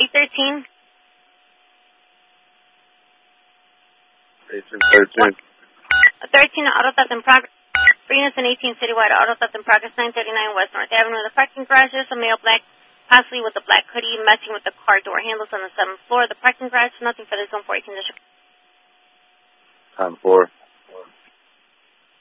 813. 813. 13 auto theft in progress. 3 units and 18 citywide auto theft in progress. 939 West North Avenue. The parking garage, there's a male black, possibly with a black hoodie, messing with the car door handles on the 7th floor. The parking garage, nothing for this 114 district. Time 4.